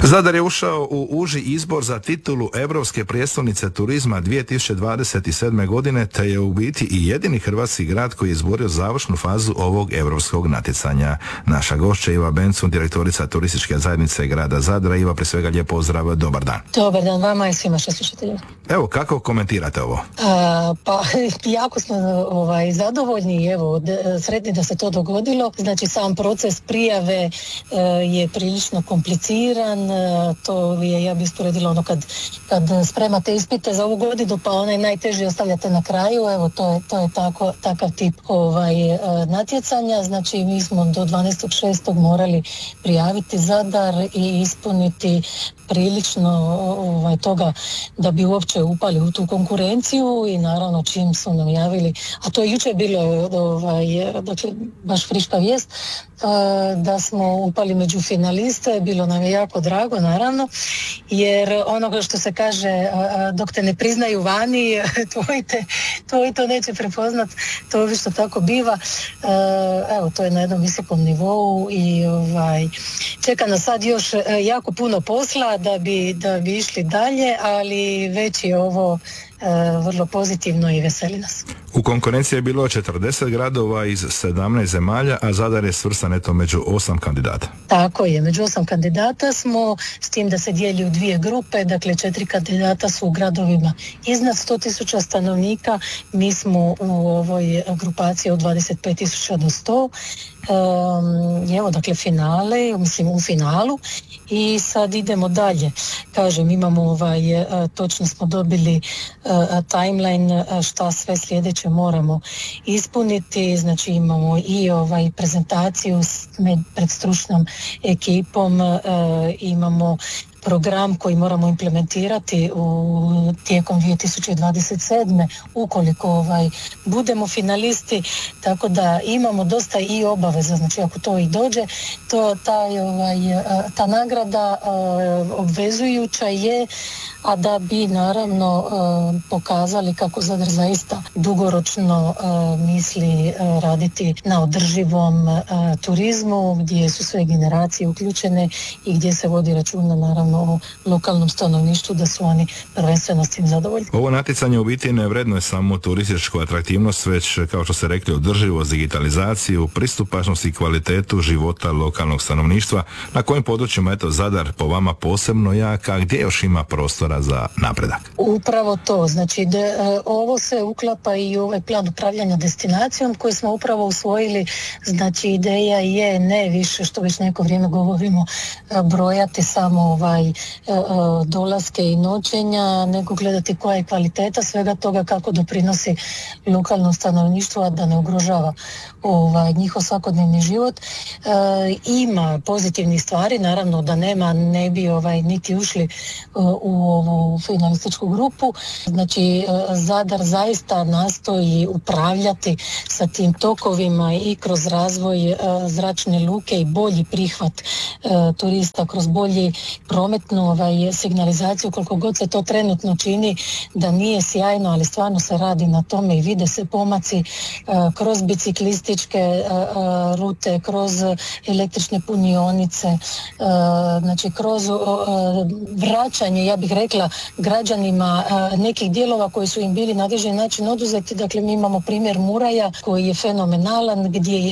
Zadar je ušao u uži izbor za titulu Europske prijestolnice turizma 2027. godine, te je u biti i jedini hrvatski grad koji je izborio završnu fazu ovog europskog natjecanja. Naša gošća Iva Bencun, direktorica turističke zajednice grada Zadra. Iva, prije svega lijep pozdrav, dobar dan. Dobar dan vama i svima što slušate. Evo, kako komentirate ovo? Pa jako smo zadovoljni i evo, sretni da se to dogodilo. Znači sam proces prijave je prilično kompliciran. To je, ja bih usporedila ono kad spremate ispite za ovu godinu, pa onaj najteži ostavljate na kraju. Evo, to je takav tip natjecanja. Znači mi smo do 12.6. morali prijaviti Zadar i ispuniti prilično toga da bi uopće upali u tu konkurenciju i naravno čim su nam javili, a to je jučer bilo dakle, baš friška vijest, da smo upali među finaliste, bilo nam je jako drago naravno, jer onoga što se kaže dok te ne priznaju vani, tvoj to neće prepoznat, to obično tako biva. Evo, to je na jednom visokom nivou i čeka nas sad još jako puno posla da bi išli dalje, ali već je ovo vrlo pozitivno i veseli nas. U konkurenciji je bilo 40 gradova iz 17 zemalja, a Zadar je svrstan eto među 8 kandidata. Tako je, među 8 kandidata smo, s tim da se dijeli u dvije grupe, dakle 4 kandidata su u gradovima iznad 100.000 stanovnika, mi smo u ovoj grupaciji od 25.000 do 100. Evo, dakle u finalu i sad idemo dalje. Kažem, imamo točno smo dobili timeline šta sve sljedeće moramo ispuniti, znači imamo i prezentaciju pred stručnom ekipom, imamo program koji moramo implementirati tijekom 2027. ukoliko budemo finalisti, tako da imamo dosta i obaveza, znači ako to i dođe, ta nagrada obvezujuća je, a da bi naravno pokazali kako Zadar zaista dugoročno misli raditi na održivom turizmu, gdje su sve generacije uključene i gdje se vodi računa naravno o lokalnom stanovništvu, da su oni prvenstveno s tim zadovoljni. Ovo natjecanje u biti ne vrednuje samo turističku atraktivnost, već kao što ste rekli održivost, digitalizaciju, pristupačnost i kvalitetu života lokalnog stanovništva. Na kojim područjima eto Zadar po vama posebno jak, a gdje još ima prostora za napredak? Upravo to, znači ovo se uklapa i u ovaj plan upravljanja destinacijom koji smo upravo usvojili. Znači ideja je ne više, što već neko vrijeme govorimo, brojati samo dolaske i noćenja, nego gledati koja je kvaliteta svega toga, kako doprinosi lokalnom stanovništvu, a da ne ugrožava njihov svakodnevni život. Ima pozitivnih stvari, naravno da nema, ne bi niti ušli u ovu finalističku grupu. Znači Zadar zaista nastoji upravljati sa tim tokovima i kroz razvoj zračne luke i bolji prihvat turista, kroz bolji prometnu signalizaciju, koliko god se to trenutno čini da nije sjajno, ali stvarno se radi na tome i vide se pomaci kroz biciklističke rute, kroz električne punionice, znači kroz vraćanje, ja bih rekla, građanima nekih dijelova koji su im bili na određeni način oduzeti. Dakle, mi imamo primjer Muraja koji je fenomenalan, gdje je